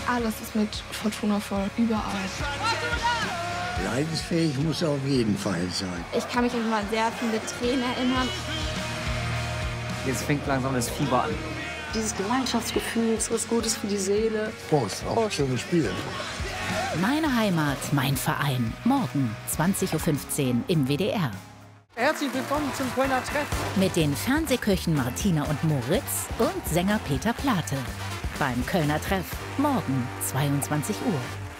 Alles ist mit Fortuna voll, überall. Leidensfähig muss er auf jeden Fall sein. Ich kann mich immer an sehr viele Tränen erinnern. Jetzt fängt langsam das Fieber an. Dieses Gemeinschaftsgefühl ist was Gutes für die Seele. Prost, auf schöne Spiele. Meine Heimat, mein Verein. Morgen 20:15 Uhr im WDR. Herzlich willkommen zum Kölner Treff. Mit den Fernsehköchen Martina und Moritz und Sänger Peter Plate. Beim Kölner Treff. Morgen 22 Uhr.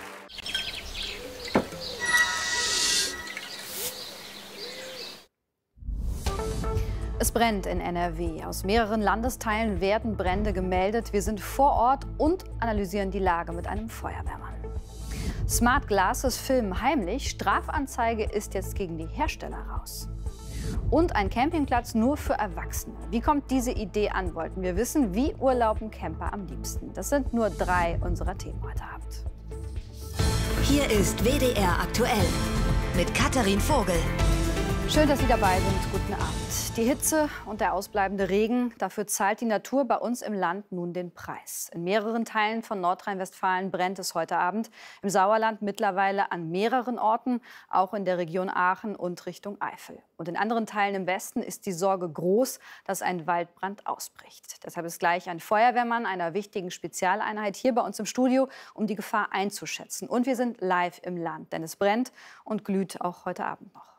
Es brennt in NRW. Aus mehreren Landesteilen werden Brände gemeldet. Wir sind vor Ort und analysieren die Lage mit einem Feuerwehrmann. Smart Glasses filmen heimlich. Strafanzeige ist jetzt gegen die Hersteller raus. Und ein Campingplatz nur für Erwachsene. Wie kommt diese Idee an, wollten wir wissen. Wie urlauben Camper am liebsten? Das sind nur 3 unserer Themen heute Abend. Hier ist WDR aktuell mit Katharin Vogel. Schön, dass Sie dabei sind. Guten Abend. Die Hitze und der ausbleibende Regen, dafür zahlt die Natur bei uns im Land nun den Preis. In mehreren Teilen von Nordrhein-Westfalen brennt es heute Abend. Im Sauerland mittlerweile an mehreren Orten, auch in der Region Aachen und Richtung Eifel. Und in anderen Teilen im Westen ist die Sorge groß, dass ein Waldbrand ausbricht. Deshalb ist gleich ein Feuerwehrmann einer wichtigen Spezialeinheit hier bei uns im Studio, um die Gefahr einzuschätzen. Und wir sind live im Land, denn es brennt und glüht auch heute Abend noch.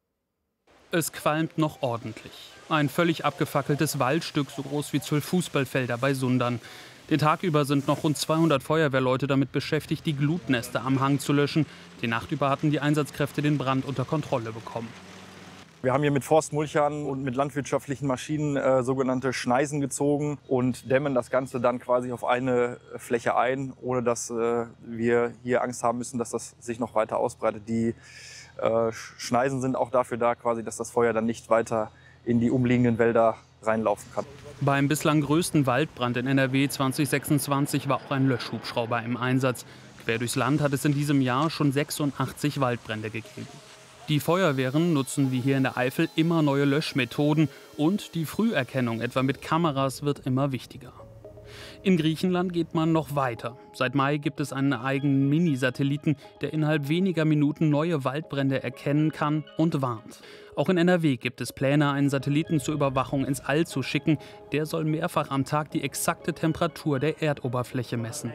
Es qualmt noch ordentlich. Ein völlig abgefackeltes Waldstück, so groß wie 12 Fußballfelder bei Sundern. Den Tag über sind noch rund 200 Feuerwehrleute damit beschäftigt, die Glutnester am Hang zu löschen. Die Nacht über hatten die Einsatzkräfte den Brand unter Kontrolle bekommen. Wir haben hier mit Forstmulchern und mit landwirtschaftlichen Maschinen sogenannte Schneisen gezogen und dämmen das Ganze dann quasi auf eine Fläche ein, ohne dass wir hier Angst haben müssen, dass das sich noch weiter ausbreitet. Die Schneisen sind auch dafür da, quasi, dass das Feuer dann nicht weiter in die umliegenden Wälder reinlaufen kann. Beim bislang größten Waldbrand in NRW 2026 war auch ein Löschhubschrauber im Einsatz. Quer durchs Land hat es in diesem Jahr schon 86 Waldbrände gegeben. Die Feuerwehren nutzen wie hier in der Eifel immer neue Löschmethoden und die Früherkennung, etwa mit Kameras, wird immer wichtiger. In Griechenland geht man noch weiter. Seit Mai gibt es einen eigenen Mini-Satelliten, der innerhalb weniger Minuten neue Waldbrände erkennen kann und warnt. Auch in NRW gibt es Pläne, einen Satelliten zur Überwachung ins All zu schicken. Der soll mehrfach am Tag die exakte Temperatur der Erdoberfläche messen.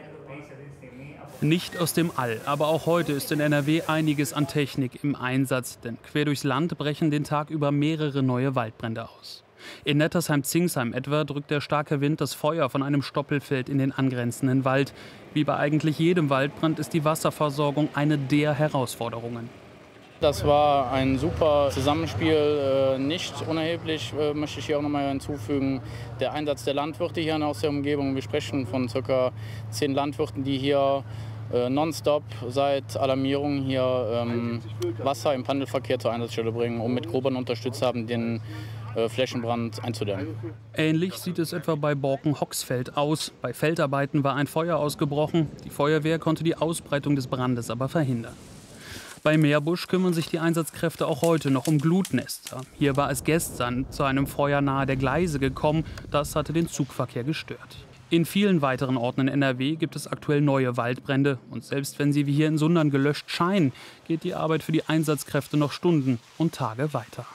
Nicht aus dem All, aber auch heute ist in NRW einiges an Technik im Einsatz. Denn quer durchs Land brechen den Tag über mehrere neue Waldbrände aus. In Nettersheim-Zingsheim etwa drückt der starke Wind das Feuer von einem Stoppelfeld in den angrenzenden Wald. Wie bei eigentlich jedem Waldbrand ist die Wasserversorgung eine der Herausforderungen. Das war ein super Zusammenspiel, nicht unerheblich, möchte ich hier auch noch mal hinzufügen. Der Einsatz der Landwirte hier aus der Umgebung. Wir sprechen von ca. 10 Landwirten, die hier nonstop seit Alarmierung hier Wasser im Pendelverkehr zur Einsatzstelle bringen, um mit Grobern unterstützt haben, den Flächenbrand einzudämmen. Ähnlich sieht es etwa bei Borken-Hoxfeld aus. Bei Feldarbeiten war ein Feuer ausgebrochen. Die Feuerwehr konnte die Ausbreitung des Brandes aber verhindern. Bei Meerbusch kümmern sich die Einsatzkräfte auch heute noch um Glutnester. Hier war es gestern zu einem Feuer nahe der Gleise gekommen. Das hatte den Zugverkehr gestört. In vielen weiteren Orten in NRW gibt es aktuell neue Waldbrände. Und selbst wenn sie wie hier in Sundern gelöscht scheinen, geht die Arbeit für die Einsatzkräfte noch Stunden und Tage weiter.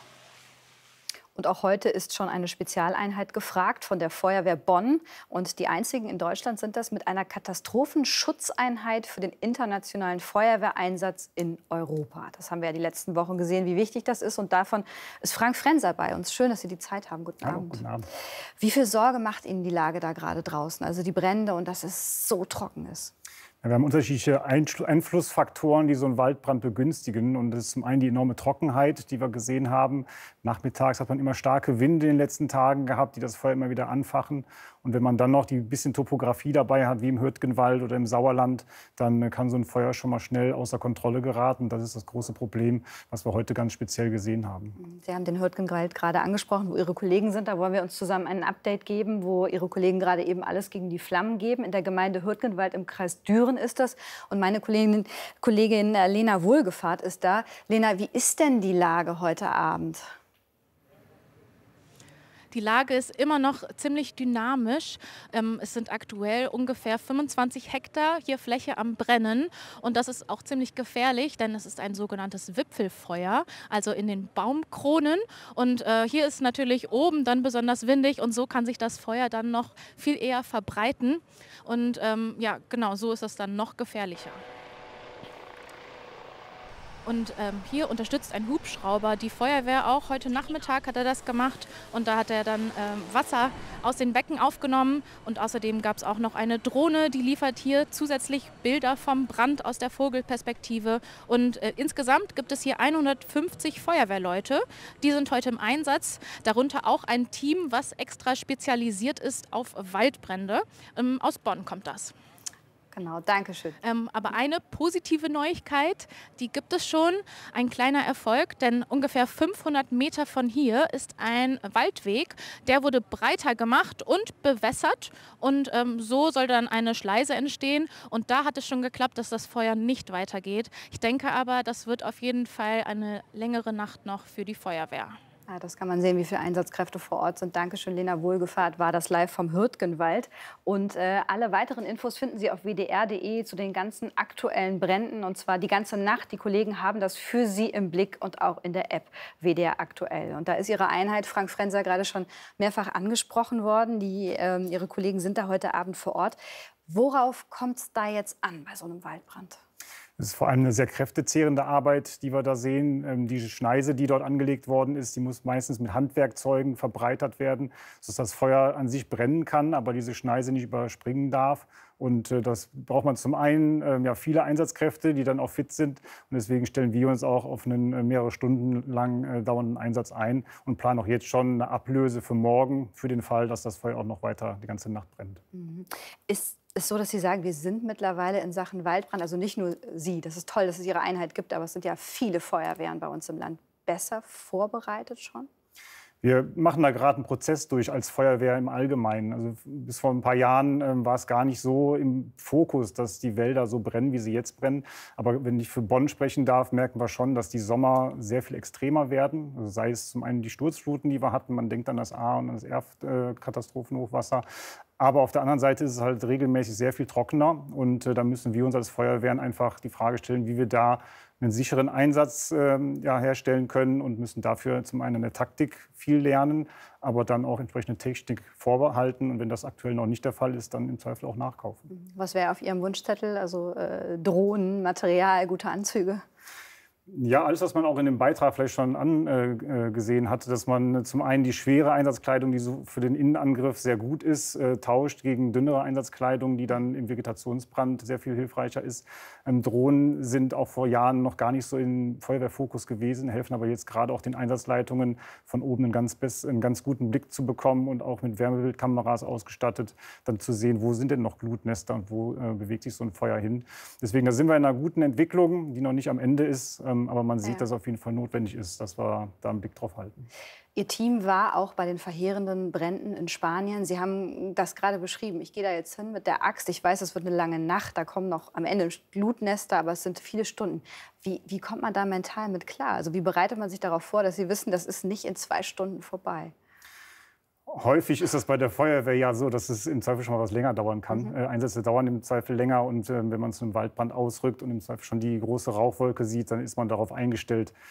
Und auch heute ist schon eine Spezialeinheit gefragt von der Feuerwehr Bonn. Und die einzigen in Deutschland sind das mit einer Katastrophenschutzeinheit für den internationalen Feuerwehreinsatz in Europa. Das haben wir ja die letzten Wochen gesehen, wie wichtig das ist. Und davon ist Frank Frenser bei uns. Schön, dass Sie die Zeit haben. Guten Abend. Guten Abend. Wie viel Sorge macht Ihnen die Lage da gerade draußen? Also die Brände und dass es so trocken ist. Wir haben unterschiedliche Einflussfaktoren, die so einen Waldbrand begünstigen. Und das ist zum einen die enorme Trockenheit, die wir gesehen haben. Nachmittags hat man immer starke Winde in den letzten Tagen gehabt, die das Feuer immer wieder anfachen. Und wenn man dann noch die bisschen Topografie dabei hat, wie im Hürtgenwald oder im Sauerland, dann kann so ein Feuer schon mal schnell außer Kontrolle geraten. Das ist das große Problem, was wir heute ganz speziell gesehen haben. Sie haben den Hürtgenwald gerade angesprochen, wo Ihre Kollegen sind. Da wollen wir uns zusammen ein Update geben, wo Ihre Kollegen gerade eben alles gegen die Flammen geben. In der Gemeinde Hürtgenwald im Kreis Düren ist das. Und meine Kollegin Lena Wohlgefahrt ist da. Lena, wie ist denn die Lage heute Abend? Die Lage ist immer noch ziemlich dynamisch. Es sind aktuell ungefähr 25 Hektar hier Fläche am Brennen. Und das ist auch ziemlich gefährlich, denn es ist ein sogenanntes Wipfelfeuer, also in den Baumkronen. Und hier ist natürlich oben dann besonders windig und so kann sich das Feuer dann noch viel eher verbreiten. Und ja, genau, so ist es dann noch gefährlicher. Und hier unterstützt ein Hubschrauber die Feuerwehr auch. Heute Nachmittag hat er das gemacht und da hat er dann Wasser aus den Becken aufgenommen. Und außerdem gab es auch noch eine Drohne, die liefert hier zusätzlich Bilder vom Brand aus der Vogelperspektive. Und insgesamt gibt es hier 150 Feuerwehrleute. Die sind heute im Einsatz. Darunter auch ein Team, was extra spezialisiert ist auf Waldbrände. Aus Bonn kommt das. Genau, danke schön. Aber eine positive Neuigkeit, die gibt es schon, ein kleiner Erfolg, denn ungefähr 500 Meter von hier ist ein Waldweg, der wurde breiter gemacht und bewässert und so soll dann eine Schleise entstehen und da hat es schon geklappt, dass das Feuer nicht weitergeht. Ich denke aber, das wird auf jeden Fall eine längere Nacht noch für die Feuerwehr. Ja, das kann man sehen, wie viele Einsatzkräfte vor Ort sind. Dankeschön, Lena Wohlgefahrt, war das live vom Hürtgenwald. Und alle weiteren Infos finden Sie auf wdr.de zu den ganzen aktuellen Bränden. Und zwar die ganze Nacht. Die Kollegen haben das für Sie im Blick und auch in der App WDR aktuell. Und da ist Ihre Einheit, Frank Frenzer, gerade schon mehrfach angesprochen worden. Ihre Kollegen sind da heute Abend vor Ort. Worauf kommt es da jetzt an bei so einem Waldbrand? Es ist vor allem eine sehr kräftezehrende Arbeit, die wir da sehen. Die Schneise, die dort angelegt worden ist, die muss meistens mit Handwerkzeugen verbreitert werden, sodass das Feuer an sich brennen kann, aber diese Schneise nicht überspringen darf. Und das braucht man zum einen ja, viele Einsatzkräfte, die dann auch fit sind. Und deswegen stellen wir uns auch auf einen mehrere Stunden lang dauernden Einsatz ein und planen auch jetzt schon eine Ablöse für morgen, für den Fall, dass das Feuer auch noch weiter die ganze Nacht brennt. Ist es so, dass Sie sagen, wir sind mittlerweile in Sachen Waldbrand, also nicht nur Sie, das ist toll, dass es Ihre Einheit gibt, aber es sind ja viele Feuerwehren bei uns im Land, besser vorbereitet schon? Wir machen da gerade einen Prozess durch als Feuerwehr im Allgemeinen. Also bis vor ein paar Jahren war es gar nicht so im Fokus, dass die Wälder so brennen, wie sie jetzt brennen. Aber wenn ich für Bonn sprechen darf, merken wir schon, dass die Sommer sehr viel extremer werden. Also sei es zum einen die Sturzfluten, die wir hatten. Man denkt an das Ahr und an das Erft-Katastrophenhochwasser. Aber auf der anderen Seite ist es halt regelmäßig sehr viel trockener. Und da müssen wir uns als Feuerwehren einfach die Frage stellen, wie wir da einen sicheren Einsatz herstellen können und müssen dafür zum einen in der Taktik viel lernen, aber dann auch entsprechende Technik vorbehalten. Und wenn das aktuell noch nicht der Fall ist, dann im Zweifel auch nachkaufen. Was wäre auf Ihrem Wunschzettel? Also Drohnen, Material, gute Anzüge? Ja, alles, was man auch in dem Beitrag vielleicht schon angesehen hat, dass man zum einen die schwere Einsatzkleidung, die so für den Innenangriff sehr gut ist, tauscht gegen dünnere Einsatzkleidung, die dann im Vegetationsbrand sehr viel hilfreicher ist. Drohnen sind auch vor Jahren noch gar nicht so im Feuerwehrfokus gewesen, helfen aber jetzt gerade auch den Einsatzleitungen von oben einen ganz guten Blick zu bekommen und auch mit Wärmebildkameras ausgestattet, dann zu sehen, wo sind denn noch Glutnester und wo bewegt sich so ein Feuer hin. Deswegen, da sind wir in einer guten Entwicklung, die noch nicht am Ende ist. Aber man sieht, dass es auf jeden Fall notwendig ist, dass wir da einen Blick drauf halten. Ihr Team war auch bei den verheerenden Bränden in Spanien. Sie haben das gerade beschrieben. Ich gehe da jetzt hin mit der Axt. Ich weiß, es wird eine lange Nacht. Da kommen noch am Ende Glutnester, aber es sind viele Stunden. Wie kommt man da mental mit klar? Also wie bereitet man sich darauf vor, dass Sie wissen, das ist nicht in 2 Stunden vorbei? Häufig ist es bei der Feuerwehr ja so, dass es im Zweifel schon mal was länger dauern kann. Einsätze dauern im Zweifel länger und wenn man zu einem Waldbrand ausrückt und im Zweifel schon die große Rauchwolke sieht, dann ist man darauf eingestellt,